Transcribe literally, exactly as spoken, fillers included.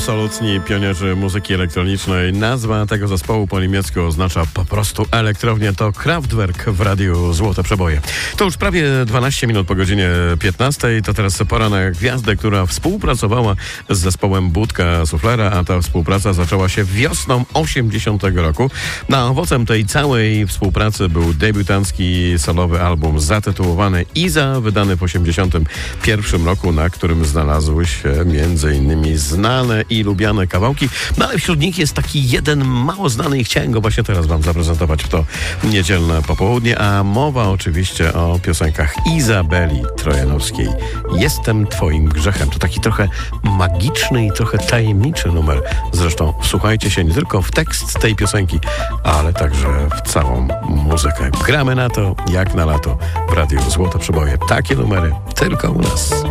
absolutni pionierzy muzyki elektronicznej. Nazwa tego zespołu po niemiecku oznacza po prostu elektrownię. To Kraftwerk w radiu Złote Przeboje. To już prawie dwanaście minut po godzinie piętnastej. To teraz pora na gwiazdę, która współpracowała z zespołem Budka Suflera, a ta współpraca zaczęła się wiosną osiemdziesiątego roku. Na owocem tej całej współpracy był debiutancki solowy album zatytułowany Iza, wydany w osiemdziesiątym pierwszym roku, na którym znalazły się między innymi znane i lubiane kawałki. No ale wśród nich jest taki jeden mało znany i chciałem go właśnie teraz wam zaprezentować w to niedzielne popołudnie, a mowa oczywiście o piosenkach Izabeli Trojanowskiej. Jestem twoim grzechem. To taki trochę magiczny i trochę tajemniczy numer. Zresztą wsłuchajcie się nie tylko w tekst tej piosenki, ale także w całą muzykę. Gramy na to jak na lato w radiu Złote Przeboje. Takie numery tylko u nas.